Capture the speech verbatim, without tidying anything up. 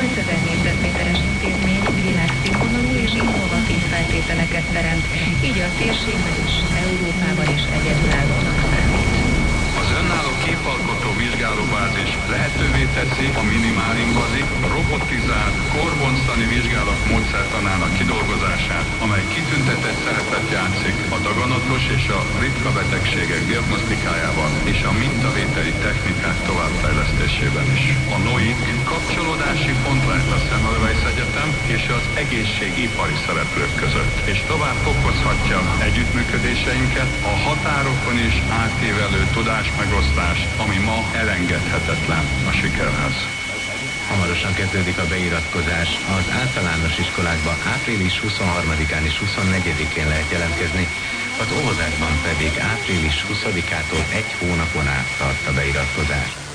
nyolcezer négyzetméteres intézmény világszínvonalú és innovatív feltételeket teremt, így a térségben is, Európában is egyedülállónak számít. Az önálló képalkotó vizsgálóbázis lehetővé teszi a minimálinvaziv, robotizált, kórbonctani vizsgálat módszertanának kidolgozását, amely kitüntetett szerepet játszik a daganatos és a ritka betegségek diagnosztikájában és a mintavételi technikák továbbfejlesztésében is. A NOIK kapcsolódási pont lehet a Semmelweis Egyetem és az egészségipari szereplők között, és tovább fokozhatja együttműködéseinket a határokon is átívelő tudás megosztás, ami ma elengedhetetlen a sikerhez. Hamarosan kezdődik a beiratkozás. Az általános iskolákban április huszonharmadikán és huszonnegyedikén lehet jelentkezni, az óvodákban pedig április huszadikától egy hónapon át tart a beiratkozás.